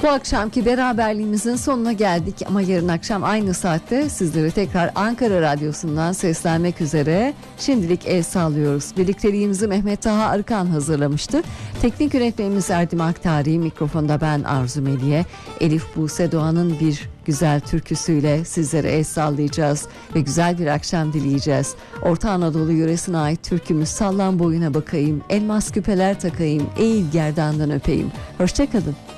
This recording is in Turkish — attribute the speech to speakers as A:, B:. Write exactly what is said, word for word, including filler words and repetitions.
A: Bu akşamki beraberliğimizin sonuna geldik ama yarın akşam aynı saatte sizlere tekrar Ankara Radyosu'ndan seslenmek üzere şimdilik el sallıyoruz. Birlikteliğimizi Mehmet Taha Arıkan hazırlamıştı. Teknik yönetmenimiz Erdem Aktari, mikrofonda ben Arzu Meliye. Elif Buse Doğan'ın bir güzel türküsüyle sizlere el sallayacağız ve güzel bir akşam dileyeceğiz. Orta Anadolu yöresine ait türkümüz Sallan boyuna bakayım, elmas küpeler takayım, eğil gerdandan öpeyim. Hoşçakalın.